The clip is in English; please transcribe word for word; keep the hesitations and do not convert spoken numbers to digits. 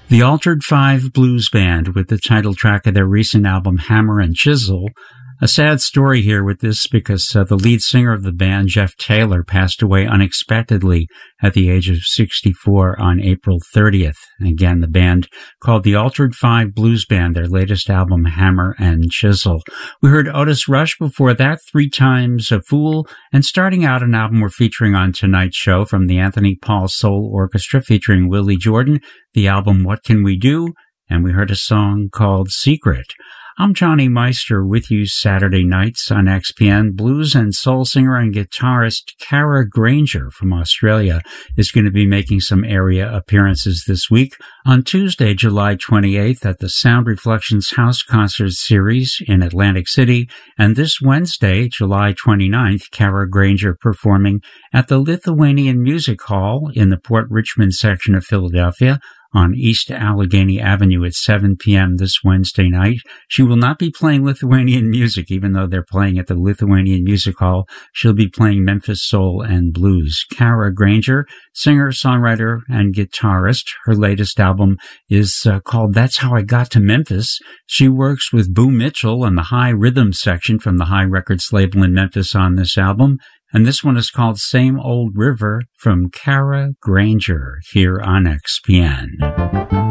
The Altered Five Blues Band with the title track of their recent album Hammer and Chisel. A sad story here with this because uh, the lead singer of the band, Jeff Taylor, passed away unexpectedly at the age of sixty-four on April thirtieth. Again, the band called the Altered Five Blues Band, their latest album, Hammer and Chisel. We heard Otis Rush before that, Three Times a Fool, and starting out an album we're featuring on tonight's show from the Anthony Paul Soul Orchestra featuring Willie Jordan, the album What Can We Do? And we heard a song called Secret. I'm Johnny Meister with you Saturday nights on X P N. Blues and soul singer and guitarist Kara Granger from Australia is going to be making some area appearances this week. On Tuesday, July twenty-eighth at the Sound Reflections House Concert Series in Atlantic City, and this Wednesday, July twenty-ninth, Kara Granger performing at the Lithuanian Music Hall in the Port Richmond section of Philadelphia on East Allegheny Avenue at seven p.m. this Wednesday night. She will not be playing Lithuanian music, even though they're playing at the Lithuanian Music Hall. She'll be playing Memphis Soul and Blues. Kara Granger, singer, songwriter, and guitarist. Her latest album is uh, called That's How I Got to Memphis. She works with Boo Mitchell and the High Rhythm section from the High Records label in Memphis on this album. And this one is called Same Old River from Kara Granger here on X P N.